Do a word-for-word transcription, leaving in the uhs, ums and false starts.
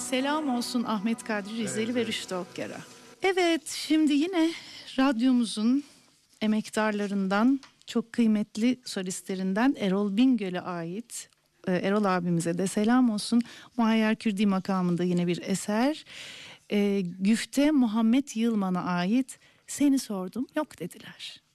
Selam olsun Ahmet Kadri Rizeli evet, ve Rüştü Okyar'a. Evet, şimdi yine radyomuzun emektarlarından, çok kıymetli solistlerinden Erol Bingöl'e ait, Erol abimize de selam olsun. Muayyer Kürdi makamında yine bir eser. E, Güfte Muhammed Yılman'a ait Seni Sordum Yok Dediler.